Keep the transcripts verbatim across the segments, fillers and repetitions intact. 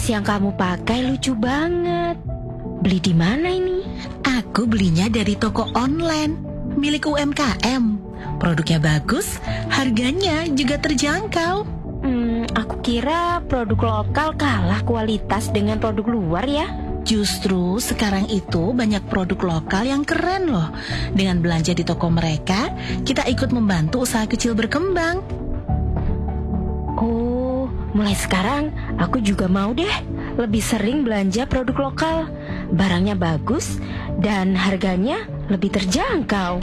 tas yang kamu pakai lucu banget. Beli di mana ini? Aku belinya dari toko online, milik U M K M. Produknya bagus, harganya juga terjangkau. Hmm, aku kira produk lokal kalah kualitas dengan produk luar ya. Justru sekarang itu banyak produk lokal yang keren loh. Dengan belanja di toko mereka, kita ikut membantu usaha kecil berkembang. Oh, mulai sekarang aku juga mau deh lebih sering belanja produk lokal. Barangnya bagus dan harganya lebih terjangkau.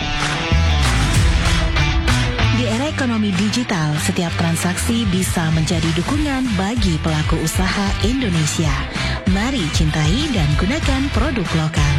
Di era ekonomi digital, setiap transaksi bisa menjadi dukungan bagi pelaku usaha Indonesia. Mari cintai dan gunakan produk lokal.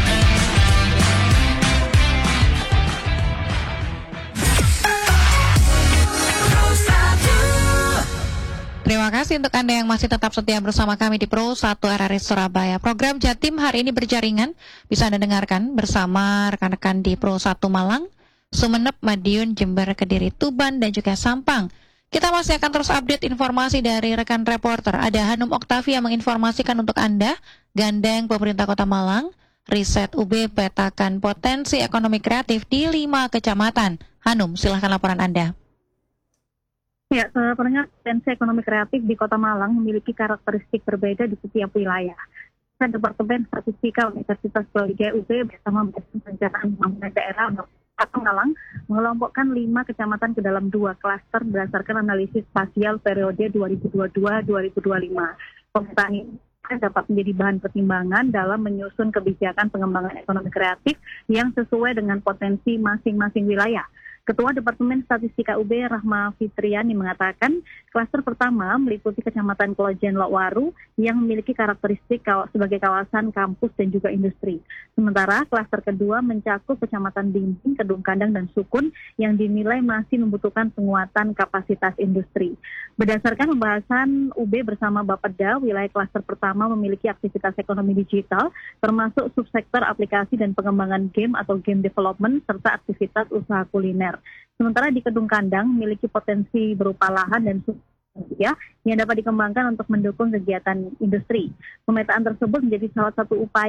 Terima kasih untuk Anda yang masih tetap setia bersama kami di Pro satu R R I Surabaya. Program Jatim hari ini berjaringan bisa Anda dengarkan bersama rekan-rekan di Pro satu Malang, Sumeneb, Madiun, Jember, Kediri, Tuban, dan juga Sampang. Kita masih akan terus update informasi dari rekan reporter. Ada Hanum Oktavia menginformasikan untuk Anda, gandeng pemerintah Kota Malang, riset U B petakan potensi ekonomi kreatif di lima kecamatan. Hanum, silahkan laporan Anda. Ya, sebenarnya potensi ekonomi kreatif di Kota Malang memiliki karakteristik berbeda di setiap wilayah. Departemen Statistika Universitas Brawijaya U B bersama Badan Perencanaan Pembangunan Daerah Kota Malang mengelompokkan lima kecamatan ke dalam dua klaster berdasarkan analisis spasial periode dua ribu dua puluh dua sampai dua ribu dua puluh lima. Pemetaan ini dapat menjadi bahan pertimbangan dalam menyusun kebijakan pengembangan ekonomi kreatif yang sesuai dengan potensi masing-masing wilayah. Ketua Departemen Statistika U B Rahma Fitriani mengatakan klaster pertama meliputi Kecamatan Klojen Lokwaru yang memiliki karakteristik kaw- sebagai kawasan kampus dan juga industri. Sementara klaster kedua mencakup Kecamatan Bimbing, Kedung Kandang, dan Sukun yang dinilai masih membutuhkan penguatan kapasitas industri. Berdasarkan pembahasan U B bersama Bapeda, wilayah klaster pertama memiliki aktivitas ekonomi digital termasuk subsektor aplikasi dan pengembangan game atau game development serta aktivitas usaha kuliner. Sementara di Kedung Kandang memiliki potensi berupa lahan dan sumber ya, yang dapat dikembangkan untuk mendukung kegiatan industri. Pemetaan tersebut menjadi salah satu upaya